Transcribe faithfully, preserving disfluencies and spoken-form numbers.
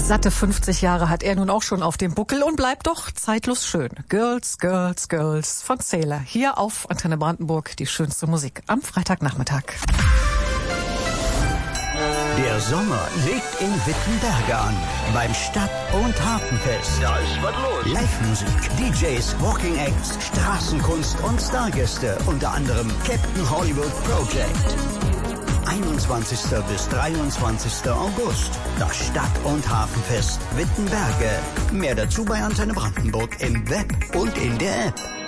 Satte fünfzig Jahre hat er nun auch schon auf dem Buckel und bleibt doch zeitlos schön. Girls, Girls, Girls von Sailor. Hier auf Antenne Brandenburg die schönste Musik am Freitagnachmittag. Der Sommer legt in Wittenberge an. Beim Stadt- und Hafenfest. Da ist was los. Live-Musik, D Js, Walking Acts, Straßenkunst und Stargäste. Unter anderem Captain Hollywood Project. einundzwanzigsten bis dreiundzwanzigsten August. Das Stadt- und Hafenfest Wittenberge. Mehr dazu bei Antenne Brandenburg im Web und in der App.